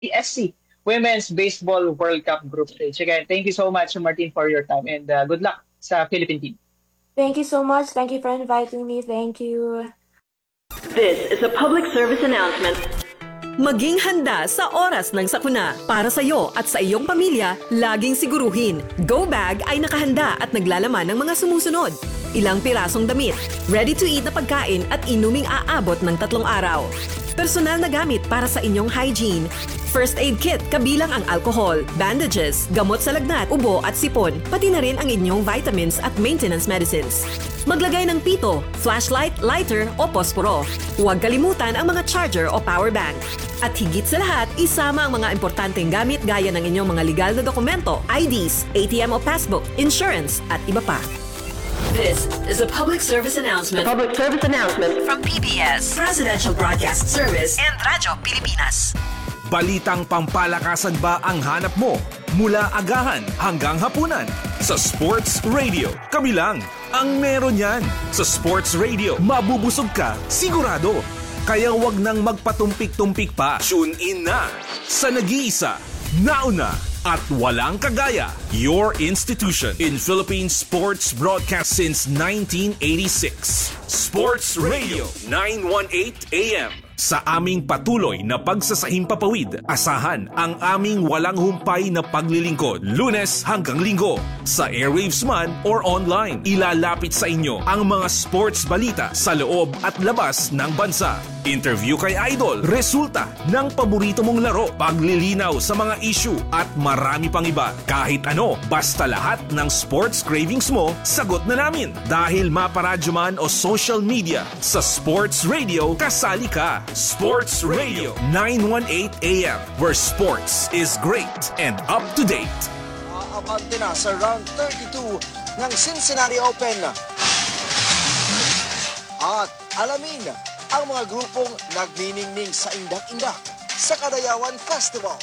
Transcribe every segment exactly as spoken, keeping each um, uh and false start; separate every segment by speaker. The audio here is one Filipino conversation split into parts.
Speaker 1: S C Women's Baseball World Cup Group Stage. Again, thank you so much, Martin, for your time and uh, good luck sa Philippine team.
Speaker 2: Thank you so much. Thank you for inviting me. Thank you.
Speaker 3: This is a public service announcement.
Speaker 4: Maging handa sa oras ng sakuna. Para sa iyo at sa iyong pamilya, laging siguruhin, Go Bag ay nakahanda at naglalaman ng mga sumusunod. Ilang pirasong damit, ready-to-eat na pagkain at inuming aabot ng tatlong araw. Personal na gamit para sa inyong hygiene. First aid kit kabilang ang alcohol, bandages, gamot sa lagnat, ubo at sipon, pati na rin ang inyong vitamins at maintenance medicines. Maglagay ng pito, flashlight, lighter o posporo. Huwag kalimutan ang mga charger o power bank. At higit sa lahat, isama ang mga importanteng gamit gaya ng inyong mga legal na dokumento, I Ds, A T M o passbook, insurance at iba pa.
Speaker 3: This is a public service announcement.
Speaker 4: Public service announcement
Speaker 3: From P B S, Presidential Broadcast Service, and Radyo Pilipinas.
Speaker 5: Balitang pampalakasan ba ang hanap mo? Mula agahan hanggang hapunan. Sa Sports Radio, kami lang ang meron yan. Sa Sports Radio, mabubusog ka, sigurado. Kaya wag nang magpatumpik-tumpik pa. Tune in na sa nag-iisa, nauna, at walang kagaya. Your institution in Philippine sports broadcast since nineteen eighty-six. Sports Radio, nine eighteen A M. Sa aming patuloy na pagsasahing papawid, asahan ang aming walang humpay na paglilingkod. Lunes hanggang Linggo, sa airwaves man or online. Ilalapit sa inyo ang mga sports balita sa loob at labas ng bansa. Interview kay Idol, resulta ng paborito mong laro, paglilinaw sa mga issue at marami pang iba. Kahit ano, basta lahat ng sports cravings mo, sagot na namin. Dahil maparadyo man o social media, sa Sports Radio, kasali ka. Sports Radio, nine eighteen A M, where sports is great and up to date.
Speaker 6: Aabante na sa round thirty-two ng Cincinnati Open. At alamin ang mga grupong nagniningning sa indak-indak sa Kadayawan Festival.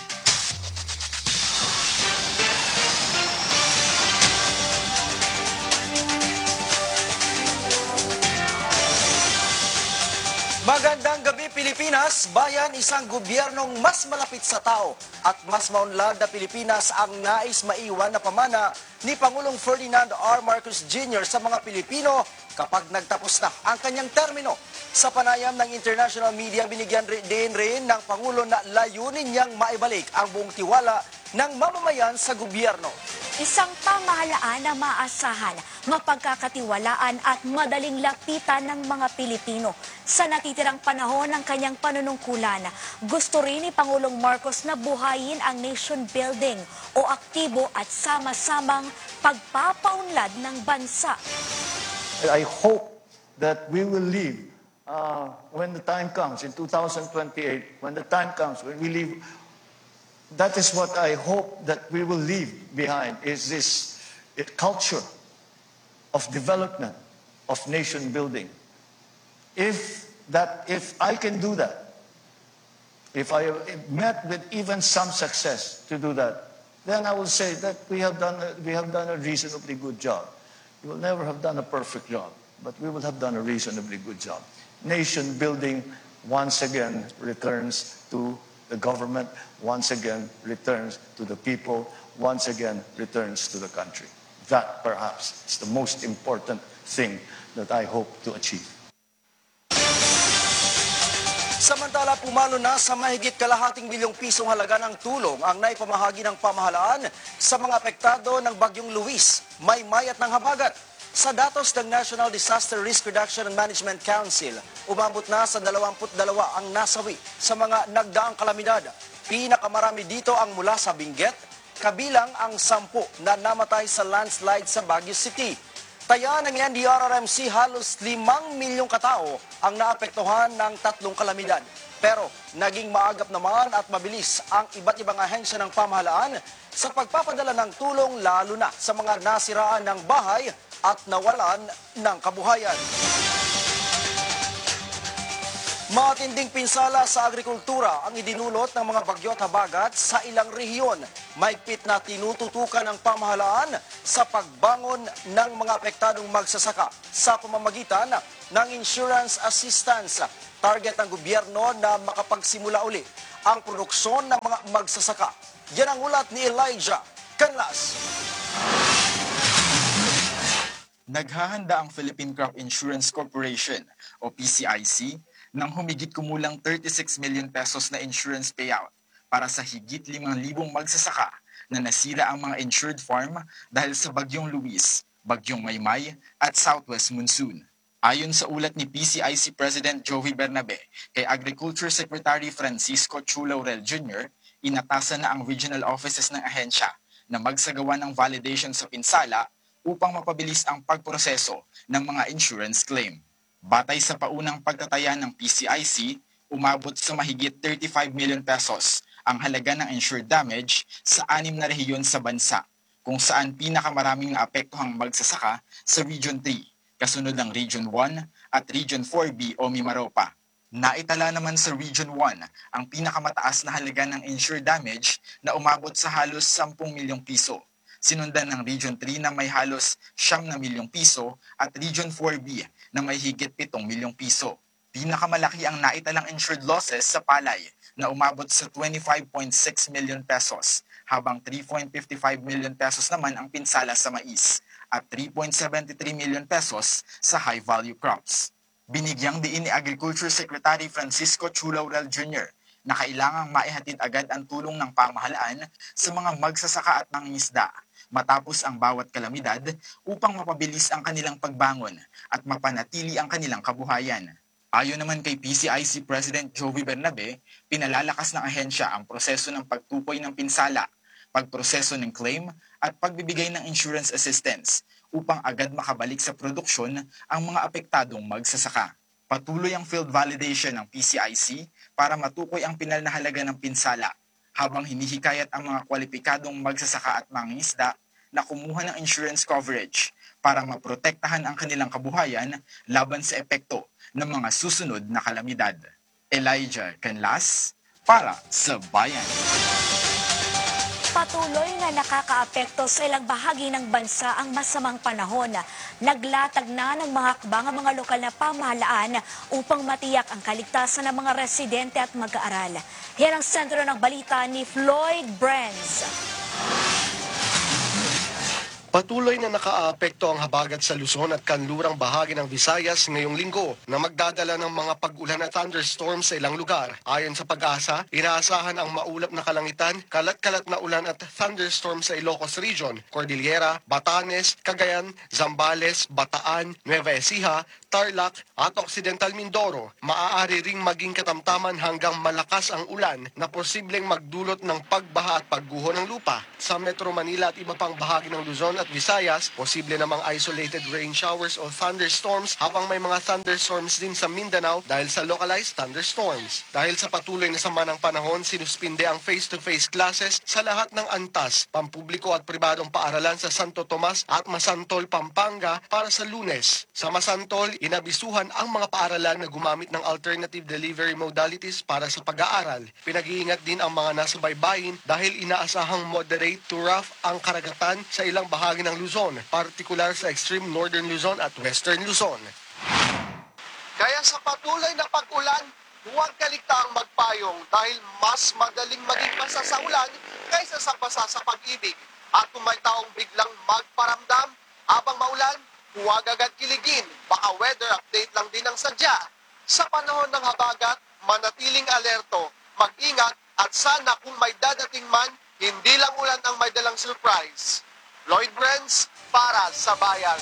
Speaker 6: Magandang gabi Pilipinas, bayan, isang gobyernong mas malapit sa tao at mas maunlad na Pilipinas ang nais maiwan na pamana ni Pangulong Ferdinand R. Marcos Junior sa mga Pilipino kapag nagtapos na ang kanyang termino. Sa panayam ng international media, binigyan din rin ng Pangulo na layunin niyang maibalik ang buong tiwala ng mamamayan sa gobyerno.
Speaker 7: Isang pamahalaan na maasahan, mapagkakatiwalaan at madaling lapitan ng mga Pilipino. Sa natitirang panahon ng kanyang panunungkulan, gusto rin ni Pangulong Marcos na buhayin ang nation building o aktibo at sama-samang pagpapaunlad ng bansa.
Speaker 8: I hope that we will leave uh, when the time comes, in two thousand twenty-eight, when the time comes, when we leave. That is what I hope that we will leave behind, is this it, culture of development, of nation building. If that, if I can do that, if I met with even some success to do that, then I will say that we have done a, we have done a reasonably good job. We will never have done a perfect job, but we will have done a reasonably good job. Nation building once again returns to the government, once again returns to the people, once again returns to the country. That perhaps is the most important thing that I hope to achieve.
Speaker 6: Samantala, pumalo na sa mahigit kalahating bilyong pisong halaga ng tulong ang naipamahagi ng pamahalaan sa mga apektado ng Bagyong Luis, Maymay at ng Habagat. Sa datos ng National Disaster Risk Reduction and Management Council, umabot na sa dalawampu't dalawa ang nasawi sa mga nagdaang kalamidad. Pinakamarami dito ang mula sa Benguet, kabilang ang sampu na namatay sa landslide sa Baguio City. Taya ng N D R R M C, halos limang milyong katao ang naapektuhan ng tatlong kalamidad. Pero naging maagap naman at mabilis ang iba't ibang ahensya ng pamahalaan sa pagpapadala ng tulong, lalo na sa mga nasiraan ng bahay at nawalan ng kabuhayan. Matinding pinsala sa agrikultura ang idinulot ng mga bagyo at habagat sa ilang rehiyon. Mahigpit na tinututukan ng pamahalaan sa pagbangon ng mga apektadong magsasaka sa pamamagitan ng insurance assistance. Target ng gobyerno na makapagsimula uli ang produksyon ng mga magsasaka. Yan ang ulat ni Elijah Canlas.
Speaker 9: Naghahanda ang Philippine Crop Insurance Corporation o P C I C ng humigit kumulang thirty-six million pesos na insurance payout para sa higit limang libong magsasaka na nasira ang mga insured farm dahil sa Bagyong Luis, Bagyong Maymay at Southwest Monsoon. Ayon sa ulat ni P C I C President Joey Bernabe kay Agriculture Secretary Francisco Chu Laurel Junior, inatasan na ang regional offices ng ahensya na magsagawa ng validation sa pinsala upang mapabilis ang pagproseso ng mga insurance claim. Batay sa paunang pagtataya ng P C I C, umabot sa mahigit thirty-five million pesos ang halaga ng insured damage sa anim na rehiyon sa bansa, kung saan pinakamaraming naapektuhang magsasaka sa Region three, kasunod ng Region one at Region four B o Mimaropa. Naitala naman sa Region one ang pinakamataas na halaga ng insured damage na umabot sa halos ten milyong piso. Sinundan ng Region three na may halos siyam na milyong piso at Region four B na may higit pitong milyong piso. Pinakamalaki ang naitalang insured losses sa palay na umabot sa twenty-five point six million pesos, habang three point five five million pesos naman ang pinsala sa mais at three point seven three million pesos sa high-value crops. Binigyang diin ni Agriculture Secretary Francisco Chu Laurel Junior na kailangang maihatid agad ang tulong ng pamahalaan sa mga magsasaka at mangingisda matapos ang bawat kalamidad upang mapabilis ang kanilang pagbangon at mapanatili ang kanilang kabuhayan. Ayon naman kay P C I C President Joey Bernabe, pinalalakas ng ahensya ang proseso ng pagtukoy ng pinsala, pagproseso ng claim at pagbibigay ng insurance assistance upang agad makabalik sa produksyon ang mga apektadong magsasaka. Patuloy ang field validation ng P C I C para matukoy ang pinal na halaga ng pinsala, habang hinihikayat ang mga kwalipikadong magsasaka at mangingisda na kumuha ng insurance coverage para maprotektahan ang kanilang kabuhayan laban sa epekto ng mga susunod na kalamidad. Elijah Canlas para sa Bayan.
Speaker 7: Patuloy na nakakaapekto sa ilang bahagi ng bansa ang masamang panahon. Naglatag na ng mga hakbang ang mga lokal na pamahalaan upang matiyak ang kaligtasan ng mga residente at mag-aaral. Yan ang sentro ng balita ni Floyd Brands.
Speaker 10: Patuloy na nakaapekto ang habagat sa Luzon at kanlurang bahagi ng Visayas ngayong linggo na magdadala ng mga pag-ulan at thunderstorms sa ilang lugar. Ayon sa Pag-asa, inaasahan ang maulap na kalangitan, kalat-kalat na ulan at thunderstorms sa Ilocos Region, Cordillera, Batanes, Cagayan, Zambales, Bataan, Nueva Ecija, Tarlac at Occidental Mindoro. Maaari ring maging katamtaman hanggang malakas ang ulan na posibleng magdulot ng pagbaha at pagguho ng lupa. Sa Metro Manila at iba pang bahagi ng Luzon at Visayas, posible namang isolated rain showers o thunderstorms, habang may mga thunderstorms din sa Mindanao dahil sa localized thunderstorms. Dahil sa patuloy na sama ng panahon, sinuspinde ang face-to-face classes sa lahat ng antas, pampubliko at pribadong paaralan sa Santo Tomas at Masantol, Pampanga para sa Lunes. Sa Masantol, inabisuhan ang mga paaralan na gumamit ng alternative delivery modalities para sa pag-aaral. Pinag-iingat din ang mga nasa baybayin dahil inaasahang moderate to rough ang karagatan sa ilang bahagi ng Luzon, partikular sa extreme northern Luzon at western Luzon. Kaya sa patuloy na pag-ulan, huwag kaligtaang magpayong dahil mas madaling maging basa sa ulan kaysa sa basa sa pag-ibig. At kung may taong biglang magparamdam habang maulan, huwag agad kiligin, baka weather update lang din ang sadya. Sa panahon ng habagat, manatiling alerto, mag-ingat at sana kung may dadating man, hindi lang ulan ang may dalang surprise. Lloyd Brands para sa Bayan.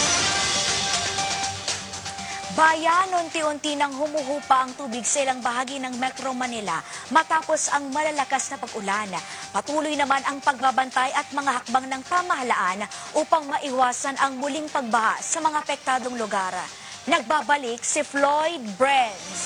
Speaker 7: Bayan, unti-unti nang humuhupa ang tubig sa ilang bahagi ng Metro Manila matapos ang malalakas na pag-ulan. Patuloy naman ang pagbabantay at mga hakbang ng pamahalaan upang maiwasan ang muling pagbaha sa mga apektadong lugar. Nagbabalik si Floyd Brands.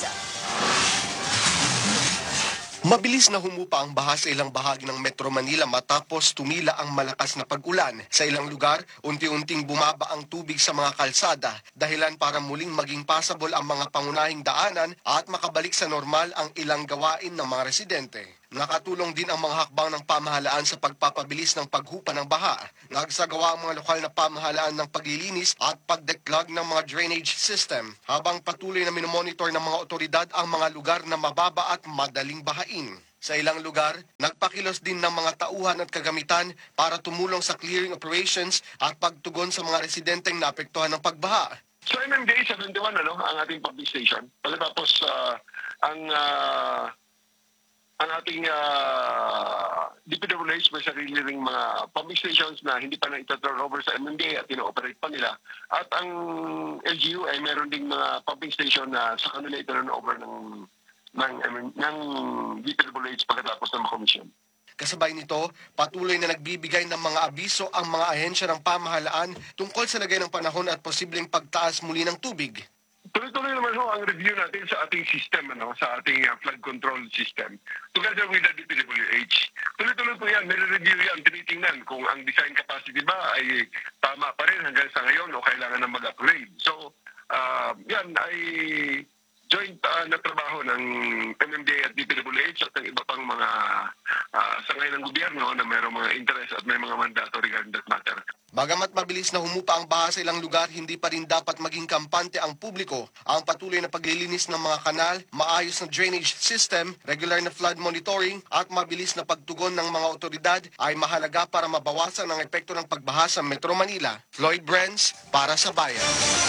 Speaker 10: Mabilis na humupa ang baha sa ilang bahagi ng Metro Manila matapos tumila ang malakas na pag-ulan. Sa ilang lugar, unti-unting bumaba ang tubig sa mga kalsada, dahilan para muling maging passable ang mga pangunahing daanan at makabalik sa normal ang ilang gawain ng mga residente. Nakatulong din ang mga hakbang ng pamahalaan sa pagpapabilis ng paghupa ng baha. Nagsagawa ang mga lokal na pamahalaan ng paglilinis at pagdeklag ng mga drainage system, habang patuloy na minomonitor ng mga otoridad ang mga lugar na mababa at madaling bahain. Sa ilang lugar, nagpakilos din ng mga tauhan at kagamitan para tumulong sa clearing operations at pagtugon sa mga residenteng naapektuhan ng pagbaha.
Speaker 11: So M M D A seventy-one ano, ang ating pumping station. Pagkatapos uh, ang uh, ang ating uh, D P W H may sarili ring mga pumping stations na hindi pa na ito-turn over sa M M D A at ino-operate pa nila. At ang L G U ay meron ding mga pumping station na sa kanila ito-turn over ng ng, ng D P W H pagkatapos ng makomisyon.
Speaker 10: Kasabay nito, patuloy na nagbibigay ng mga abiso ang mga ahensya ng pamahalaan tungkol sa lagay ng panahon at posibleng pagtaas muli ng tubig.
Speaker 11: Tuloy-tuloy naman ho ang review natin sa ating system, ano, sa ating uh, flood control system, together with the D P W H. Tuloy-tuloy po yan, nire-review yan, tinitingnan kung ang design capacity ba ay tama pa rin hanggang sa ngayon o kailangan na mag-upgrade. So, uh, yan ay joint uh, na trabaho ng M M D A at D P W H at ng iba pang mga uh, sangay ng gobyerno na mayroong mga interest at may mga mandato regarding that matter.
Speaker 10: Bagamat mabilis na humupa ang baha sa ilang lugar, hindi pa rin dapat maging kampante ang publiko. Ang patuloy na paglilinis ng mga kanal, maayos na drainage system, regular na flood monitoring at mabilis na pagtugon ng mga otoridad ay mahalaga para mabawasan ang epekto ng pagbaha sa Metro Manila. Floyd Brenz, para sa Bayan.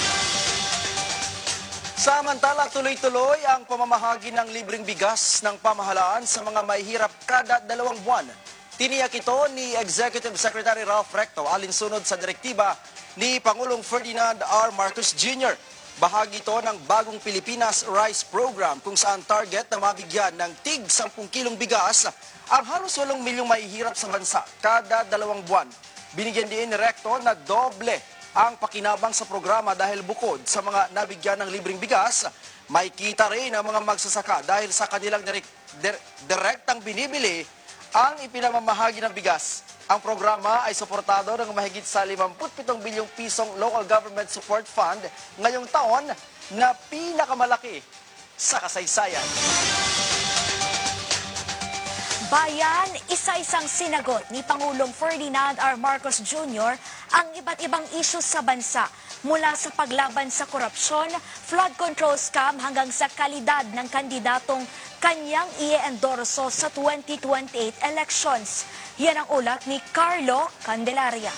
Speaker 6: Samantala, tuloy-tuloy ang pamamahagi ng libreng bigas ng pamahalaan sa mga mahihirap kada dalawang buwan. Tiniyak ito ni Executive Secretary Ralph Recto alinsunod sa direktiba ni Pangulong Ferdinand R. Marcos Junior Bahagi ito ng bagong Pilipinas Rice Program kung saan target na mabigyan ng tig sampung kilong bigas ang halos walong milyong mahihirap sa bansa kada dalawang buwan. Binigyan din ni Recto na doble ang pakinabang sa programa dahil bukod sa mga nabigyan ng libreng bigas, may kita rin ang mga magsasaka dahil sa kanilang direk, dir, direktang binibili ang ipinamamahagi ng bigas. Ang programa ay suportado ng mahigit sa limampu't pitong bilyong pisong Local Government Support Fund ngayong taon na pinakamalaki sa kasaysayan.
Speaker 7: Bayan, isa-isang sinagot ni Pangulong Ferdinand R. Marcos Junior ang iba't ibang issues sa bansa mula sa paglaban sa korupsyon, flood control scam hanggang sa kalidad ng kandidatong kanyang i-endorso sa twenty twenty-eight elections. Yan ang ulat ni Carlo Candelaria.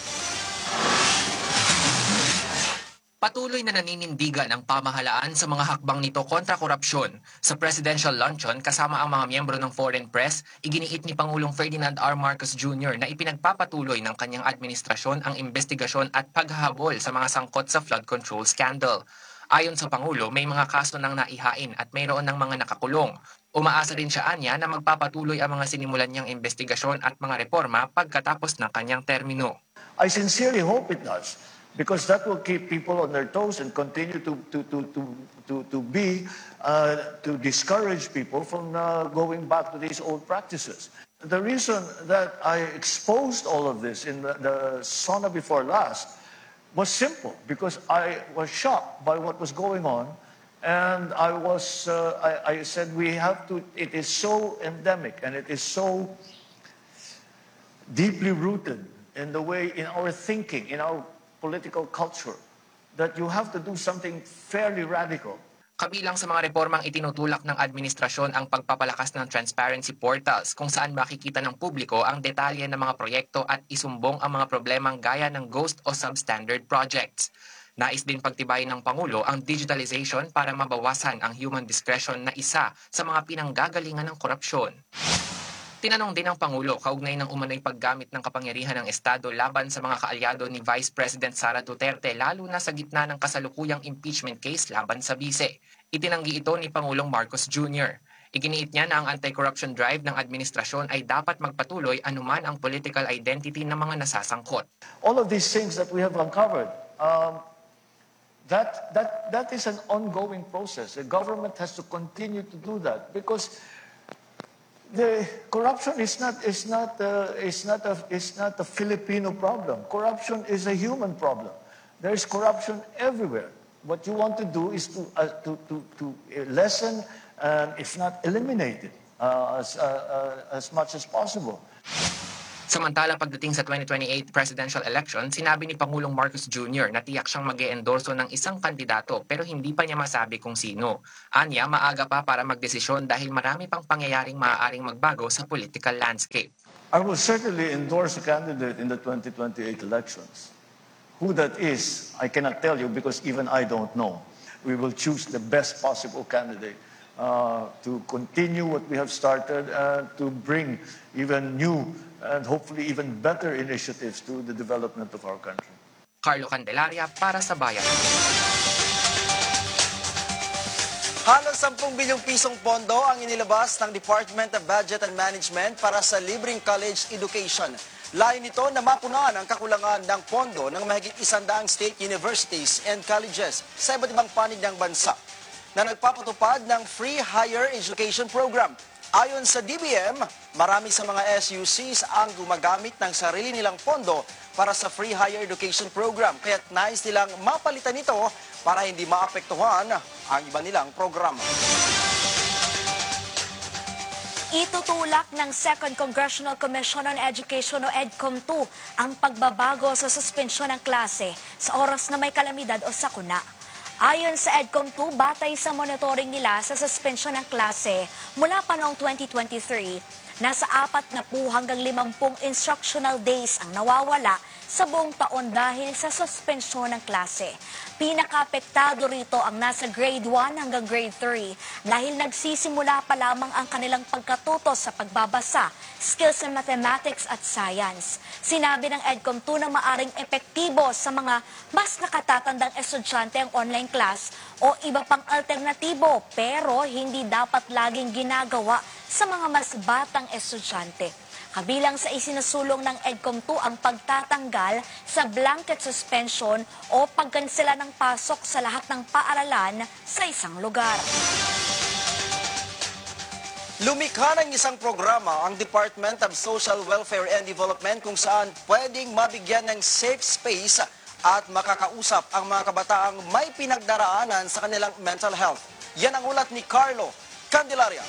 Speaker 12: Patuloy na naninindigan ang pamahalaan sa mga hakbang nito kontra korupsyon. Sa presidential luncheon, kasama ang mga miyembro ng foreign press, iginiit ni Pangulong Ferdinand R. Marcos Junior na ipinagpapatuloy ng kanyang administrasyon ang investigasyon at paghahabol sa mga sangkot sa flood control scandal. Ayon sa Pangulo, may mga kaso nang naihain at mayroon ng mga nakakulong. Umaasa din siya anya na magpapatuloy ang mga sinimulan niyang investigasyon at mga reforma pagkatapos ng kanyang termino.
Speaker 8: I sincerely hope it does. Because that will keep people on their toes and continue to, to, to, to, to, to be, uh, to discourage people from uh, going back to these old practices. The reason that I exposed all of this in the, the sauna before last was simple, because I was shocked by what was going on, and I was, uh, I, I said we have to, it is so endemic and it is so deeply rooted in the way, in our thinking, in our political culture, that you have to do something fairly radical.
Speaker 12: Kabilang sa mga reformang itinutulak ng administrasyon ang pagpapalakas ng transparency portals kung saan makikita ng publiko ang detalye ng mga proyekto at isumbong ang mga problemang gaya ng ghost o substandard projects. Nais din pagtibayin ng Pangulo ang digitalization para mabawasan ang human discretion na isa sa mga pinanggagalingan ng korupsyon. Tinanong din ng Pangulo kaugnay ng umano'y paggamit ng kapangyarihan ng Estado laban sa mga kaalyado ni Vice President Sara Duterte lalo na sa gitna ng kasalukuyang impeachment case laban sa bise. Itinanggi ito ni Pangulong Marcos Junior Iginiit niya na ang anti-corruption drive ng administrasyon ay dapat magpatuloy anuman ang political identity ng mga nasasangkot.
Speaker 8: All of these things that we have uncovered, um, that, that, that is an ongoing process. The government has to continue to do that because the corruption is not is not uh, is not a is not a Filipino problem. Corruption is a human problem. There is corruption everywhere. What you want to do is to uh, to to to lessen and if not eliminate it. uh, as, uh, uh, as much as possible.
Speaker 12: Samantala pagdating sa twenty twenty-eight presidential election, sinabi ni Pangulong Marcos Junior na tiyak siyang mag-e-endorso ng isang kandidato pero hindi pa niya masabi kung sino. Anya, maaga pa para magdesisyon dahil marami pang pangyayaring maaaring magbago sa political landscape.
Speaker 8: I will certainly endorse a candidate in the twenty twenty-eight elections. Who that is, I cannot tell you because even I don't know. We will choose the best possible candidate uh, to continue what we have started, uh, to bring even new and hopefully even better initiatives to the development of our country.
Speaker 12: Carlo Candelaria para sa Bayan.
Speaker 6: Halos sampung bilyong pisong pondo ang inilabas ng Department of Budget and Management para sa libreng college education. Layo nito na mapunan ang kakulangan ng pondo ng mahigit isandaang state universities and colleges sa iba't ibang panig ng bansa na nagpapatupad ng free higher education program. Ayon sa D B M, marami sa mga S U Cs ang gumagamit ng sarili nilang pondo para sa free higher education program. Kaya't nais nilang mapalitan ito para hindi maapektuhan ang iba nilang programa.
Speaker 7: Itutulak ng Second Congressional Commission on Education o EDCOM two ang pagbabago sa suspensyon ng klase sa oras na may kalamidad o sakuna. Ayon sa EDCOM two, batay sa monitoring nila sa suspensyon ng klase mula pa noong twenty twenty-three, nasa apat na po hanggang limampung instructional days ang nawawala sa buong taon dahil sa suspensyon ng klase. Pinakaapektado rito ang nasa grade one hanggang grade three dahil nagsisimula pa lamang ang kanilang pagkatuto sa pagbabasa, skills in mathematics at science. Sinabi ng EDCOM two na maaring epektibo sa mga mas nakatatandang estudyante ang online class o iba pang alternatibo pero hindi dapat laging ginagawa sa mga mas batang estudyante. Kabilang sa isinusulong ng EDCOM two ang pagtatanggal sa blanket suspension o pagkansela ng pasok sa lahat ng paaralan sa isang lugar.
Speaker 6: Lumikha ng isang programa ang Department of Social Welfare and Development kung saan pwedeng mabigyan ng safe space at makakausap ang mga kabataang may pinagdaraanan sa kanilang mental health. Yan ang ulat ni Carlo Candelaria.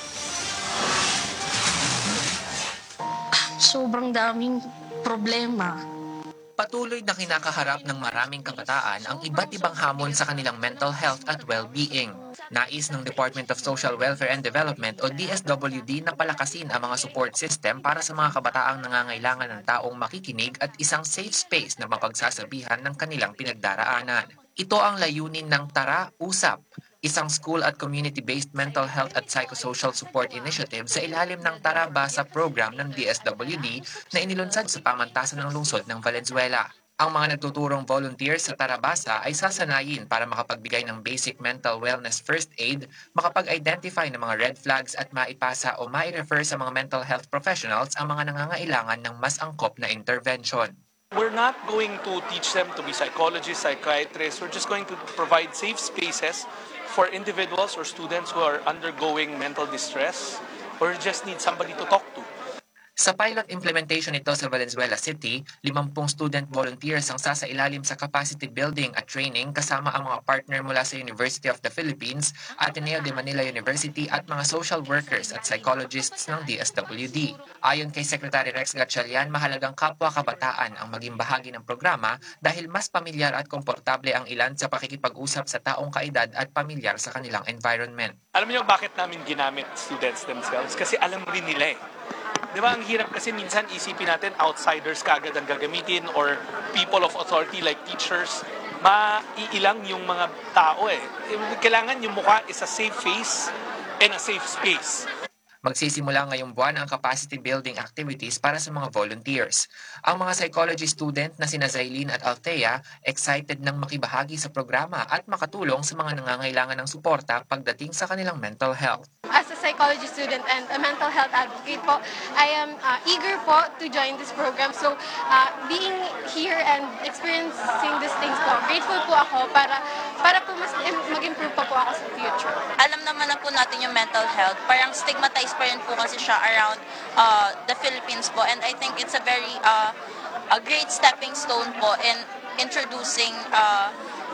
Speaker 13: Sobrang daming problema.
Speaker 12: Patuloy na kinakaharap ng maraming kabataan ang iba't ibang hamon sa kanilang mental health at well-being. Nais ng Department of Social Welfare and Development o D S W D na palakasin ang mga support system para sa mga kabataang nangangailangan ng taong makikinig at isang safe space na mapagsasabihan ng kanilang pinagdaraanan. Ito ang layunin ng Tara, Usap, isang school at community-based mental health at psychosocial support initiative sa ilalim ng Tara Basa program ng D S W D na inilunsad sa pamantasan ng lungsod ng Valenzuela. Ang mga nagtuturong volunteers sa Tara Basa ay sasanayin para makapagbigay ng basic mental wellness first aid, makapag-identify ng mga red flags at maipasa o mai-refer sa mga mental health professionals ang mga nangangailangan ng mas angkop na intervention.
Speaker 14: We're not going to teach them to be psychologists, psychiatrists. We're just going to provide safe spaces for individuals or students who are undergoing mental distress or just need somebody to talk to.
Speaker 12: Sa pilot implementation nito sa Valenzuela City, limampung student volunteers ang sasailalim sa capacity building at training kasama ang mga partner mula sa University of the Philippines, Ateneo de Manila University at mga social workers at psychologists ng D S W D. Ayon kay Secretary Rex Gatchalian, mahalagang kapwa-kabataan ang maging bahagi ng programa dahil mas pamilyar at komportable ang ilan sa pakikipag-usap sa taong kaedad at pamilyar sa kanilang environment.
Speaker 14: Alam niyo bakit namin ginamit students themselves? Kasi alam rin nila eh. Di ba, ang hirap kasi minsan isipin natin outsiders kaagad ang gagamitin or people of authority like teachers. Maiilang yung mga tao eh. Kailangan yung mukha is a safe face and a safe space.
Speaker 12: Magsisimula ngayong buwan ang capacity building activities para sa mga volunteers. Ang mga psychology student na sina Zailin at Althea excited nang makibahagi sa programa at makatulong sa mga nangangailangan ng suporta pagdating sa kanilang mental health.
Speaker 15: As a psychology student and a mental health advocate po, I am uh, eager po to join this program. So, uh, being here and experiencing these things po, grateful po ako para para po mas mag-improve pa po ako sa future.
Speaker 16: Alam naman na po natin yung mental health. Parang stigmatized pa rin po kasi siya around uh, the Philippines po. And I think it's a very uh, a great stepping stone po in introducing uh,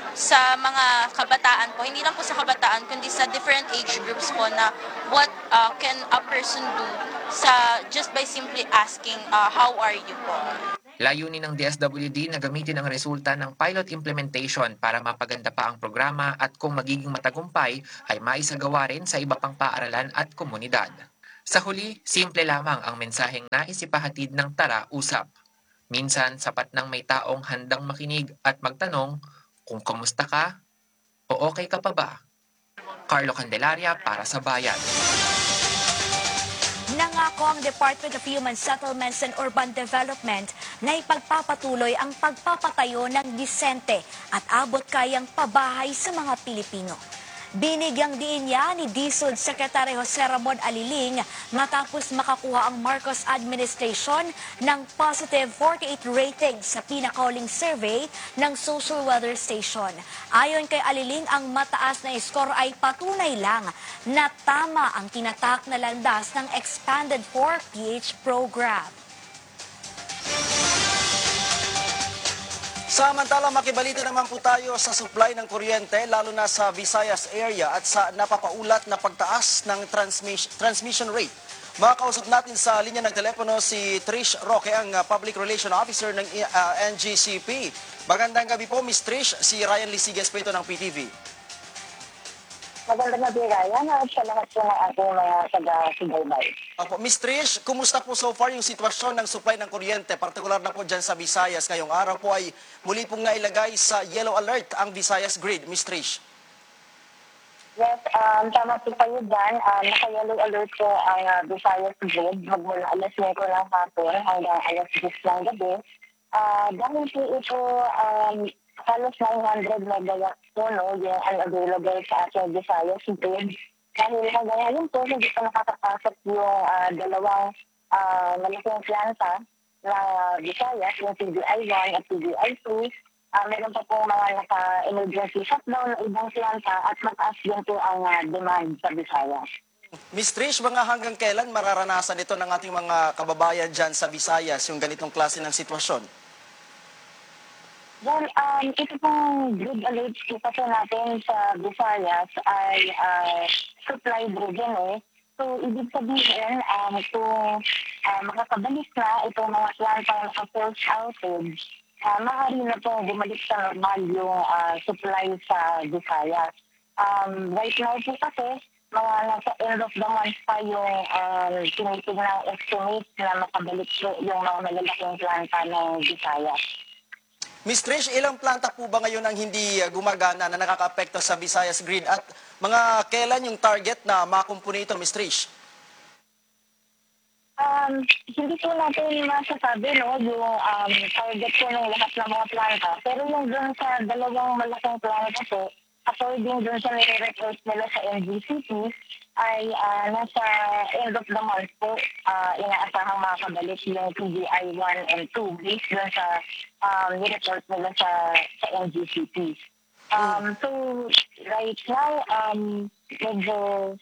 Speaker 16: sa mga kabataan po, hindi lang po sa kabataan, kundi sa different age groups po na what uh, can a person do sa just by simply asking, uh, how are you po.
Speaker 12: Layunin ng D S W D na gamitin ang resulta ng pilot implementation para mapaganda pa ang programa at kung magiging matagumpay ay maisagawa rin sa iba pang paaralan at komunidad. Sa huli, simple lamang ang mensaheng nais ipahatid ng Tara Usap. Minsan, sapat nang may taong handang makinig at magtanong kung kamusta ka o okay ka pa ba. Carlo Candelaria para sa Bayan.
Speaker 7: Nangako ang Department of Human Settlements and Urban Development na ipagpapatuloy ang pagpapatayo ng disente at abot kayang pabahay sa mga Pilipino. Binigyang diin niya ni D S U D Secretary Jose Ramon Aliling matapos makakuha ang Marcos administration ng positive forty-eight rating sa pinakauling survey ng Social Weather Station. Ayon kay Aliling, ang mataas na score ay patunay lang na tama ang tinatak na landas ng Expanded four P H program.
Speaker 6: Samantala, makibalita naman po tayo sa supply ng kuryente, lalo na sa Visayas area at sa napapaulat na pagtaas ng transmission, transmission rate. Makakausap natin sa linya ng telepono si Trish Roque, ang uh, Public Relation Officer ng uh, N G C P. Magandang gabi po, Miss Trish. Si Ryan Lisigas po ito ng P T V.
Speaker 17: Magandang gabi, Ryan, at sa lahat po ng ating mga taga-subaybay.
Speaker 6: Opo, Miss Trish, kumusta po so far yung sitwasyon ng supply ng kuryente, partikular na po dyan sa Visayas? Ngayong araw po ay muli pong nailagay sa yellow alert ang Visayas Grid. Miss Trish.
Speaker 17: Yes, um, tama po kayo dyan. Um, Naka-yellow alert po ang uh, Visayas Grid magmula alas nine ng hapon hanggang alas diyes ng gabi. Uh, dahil po ito um, halos nine hundred megawatts po, no, yung unavailable sa ating Visayas Grid. Dahil hanggang ngayon po, hindi pa nakakapasok yung uh, dalawang uh, malaking planta na Visayas, yung P D I one at P D I two. Uh, meron pa po mga naka-emergency shutdown ng ibang planta at mataas din po ang uh, demand sa Visayas.
Speaker 6: Miss Trish, mga hanggang kailan mararanasan ito ng ating mga kababayan dyan sa Visayas, yung ganitong klase ng sitwasyon?
Speaker 17: Well, um, ito pong grid alert kasi natin sa Visayas ay uh, supply driven eh. So, ibig sabihin, um, kung uh, makakabalik na itong mga plantang naka-force outage, uh, maaari na po bumalik sa normal yung uh, supply sa Visayas. Um, right now po kasi, mga nasa end of the month pa yung um, tinitignan estimate na makabalik po yung mga malalaking planta ng Visayas.
Speaker 6: Miss Trish, ilang planta po ba ngayon ang hindi gumagana na nakaka-apekto sa Visayas Grid at mga kailan yung target na makumpuni ito, Miss Trish?
Speaker 17: Um, hindi po natin masasabi, no, yung um, target po ng lahat ng mga planta. Pero yung dun sa dalawang malaking planta po, according dun sa nire-report nila sa N G C P, ay uh, nasa end of the month po, uh, inaasahang makakabalik yung P D I one and two based dun sa um, nire-report nila sa, sa N G C P. Um, so, right now, um, medyo,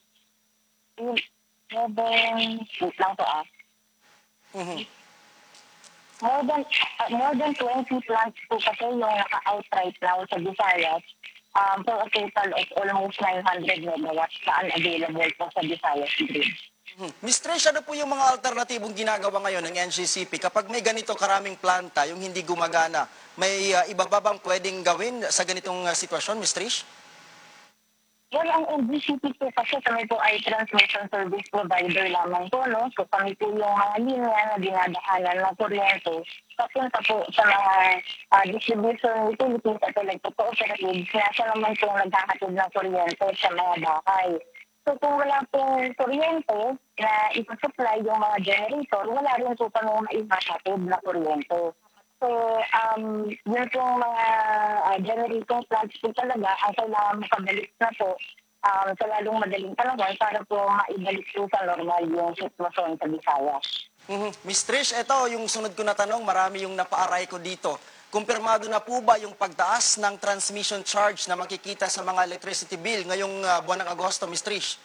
Speaker 17: medyo, wait lang po ah.
Speaker 6: Mm-hmm.
Speaker 17: More than, uh, more than twenty plants po kasi yung naka-outright now sa Visayas. Um, for a total of almost nine hundred megawatts na unavailable po sa Visayas Grid.
Speaker 6: Hmm. Miz Trish, ano po yung mga alternatibong ginagawa ngayon ng N G C P? Kapag may ganito karaming planta, yung hindi gumagana, may uh, iba ba bang pwedeng gawin sa ganitong uh, sitwasyon, Miz Trish?
Speaker 17: Well, ang N G C P po kasi kami po ay transmission service provider lamang po, no? So kami po yung mga linya na dinadaanan ng kuryente papunta po sa mga uh, distribution utilities at electric cooperatives na siya naman po nagkakatid ng kuryente sa mga bahay. So kung wala pong kuryente na ipasupply yung mga generator, wala rin po kami maipakatid na kuryente. So, um, yun pong mga uh, generating plants po talaga ang kailangan makabalik na po um, sa lalong madaling panahon para po maibalik po sa normal yung sitwasyon sa Visayas.
Speaker 6: Mm-hmm. Miz Trish, ito yung sunod ko na tanong, marami yung napaaray ko dito. Kumpirmado na po ba yung pagtaas ng transmission charge na makikita sa mga electricity bill ngayong uh, buwan ng Agosto, Miz Trish?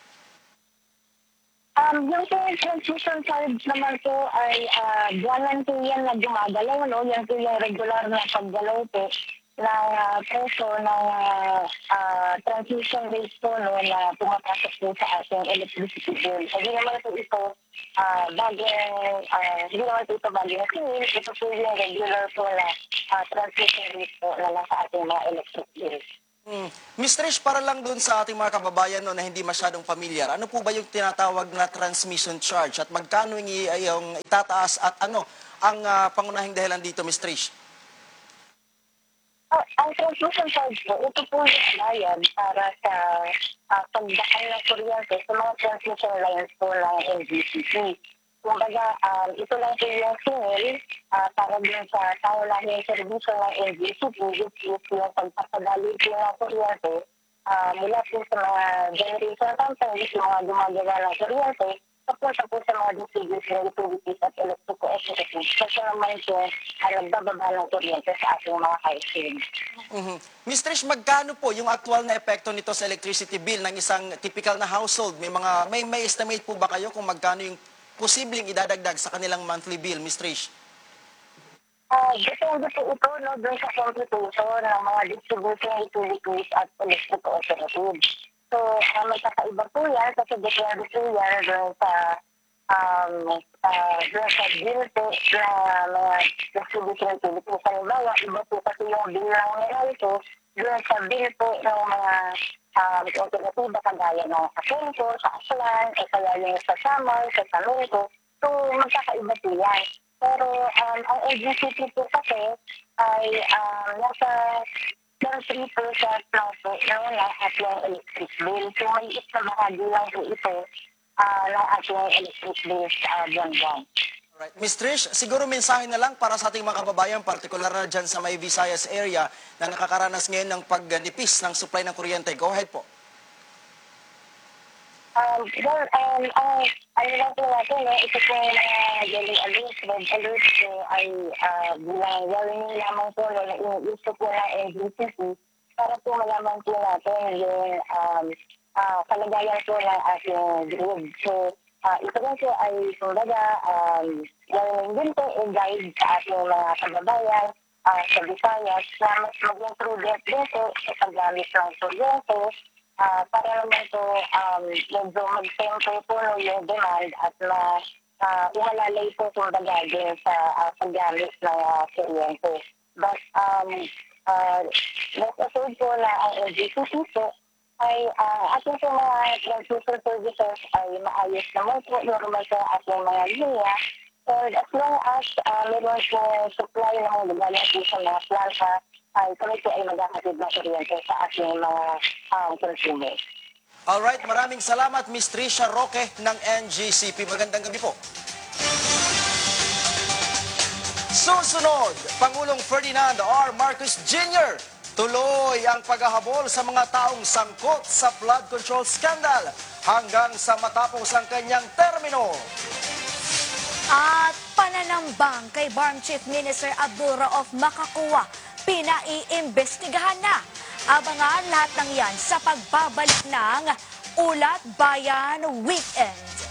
Speaker 17: Um, yung transmission charge naman po ay uh, buwanan po yan na gumagalaw, no? Yan po yung regular na paggalaw po. ng ah, presyo ng ah, ah, transmission rate po no, na pumapasok po sa ating electricity bill. Hindi naman po ito ah, bagong, ah, hindi naman po ito bagong singil. Ito po yung regular po na ah, transmission rate po na nasa ating mga electric bill.
Speaker 6: Hmm. miz Trish, para lang dun sa ating mga kababayan no, na hindi masyadong pamilyar, ano po ba yung tinatawag na transmission charge at magkano yung, i- yung itataas at ano ang ah, pangunahing dahilan dito, miz Trish?
Speaker 17: Ah, ang transmission charge po, ito po yung bayad para sa uh, pagdaan ng kuryente sa mga transmission lines po ng N G C P. Kumbaga, um, ito lang po yung singil uh, para din sa pangunahing serbisyo ng N G C P, which is yung pagpapadali po ng kuryente uh, mula po sa mga generation companies, yung mga gumagawa ng kuryente, papunta po sa mga distribution utilities at electrical operatives. Kasi naman po ay nagbababa ng kuryente sa ating mga households.
Speaker 6: Mhm. miz Trish, magkano po yung actual na epekto nito sa electricity bill ng isang typical na household? May mga may may estimate po ba kayo kung magkano yung posibleng idadagdag sa kanilang monthly bill, miz Trish?
Speaker 17: Ah, depende po ito no, doon sa computation ng mga distribution utilities at electrical operatives. So, uh, may kakaiba po yan kasi depende po yan doon sa um, uh, doon sa bill po na mga distribution utilities. Halimbawa, iba po kasi yung bill ng Meralco doon sa bill po ng mga um, alternatiba kagaya ng sa Senko, sa Aslan, o kaya yung sa Samar, sa Saminco. So, magkakaiba po yan. Pero um, ang N G C P po kasi ay um, nasa three percent lang po ng ating electric bill. So, may isa bahagi lang po ito uh, ng ating electric bill sa uh, buwan-buwan.
Speaker 6: Alright. miz Trish, siguro mensahe na lang para sa ating mga kababayan, partikular na dyan sa may Visayas area na nakakaranas ngayon ng pagganipis ng supply ng kuryente. Go ahead po.
Speaker 17: Um, well, um, ang ano lang po natin, no, ito po yung mga yellow alert, red alert po ay uh, bilang warning lamang po no, na iniuso po ng N G C P para po malaman po natin yung um, uh, kalagayan po ng ating grid. So, uh, ito rin po ay kumbaga um, warning din po o guide sa ating mga kababayan uh, sa Visayas na mas maging prudent din po sa paggamit ng kuryente. Uh, para naman po um, medyo mag-temper po no, yung demand at na uh, umalalay po kumbaga din sa uh, paggamit ng uh, kuryente. But um, uh, let's assume po na ang N G C P po ay uh, ating po mga transmission services ay maayos naman po, normal po ating mga linya. And as long as uh, meron po supply ng galing po sa mga planta, ay kami po ay magkakatid na kuryente sa ating mga um, consumers.
Speaker 6: Alright, maraming salamat miz Trisha Roque ng N G C P. Magandang gabi po. Susunod, Pangulong Ferdinand R. Marcos Junior Tuloy ang paghahabol sa mga taong sangkot sa flood control scandal hanggang sa matapos ang kanyang termino.
Speaker 7: At pananambang kay Barm Chief Minister Abdul Rauf Makakuwa, pinaiimbestigahan na. Abangan lahat ng yan sa pagbabalik ng Ulat Bayan Weekend.